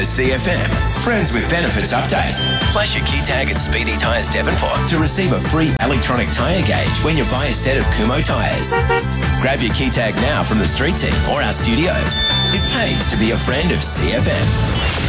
CFM Friends with Benefits update. Flash your key tag at Speedy Tyres Devonport to receive a free electronic tyre gauge when you buy a set of Kumho tyres. Grab your key tag now from the street team or our studios. It pays to be a friend of CFM.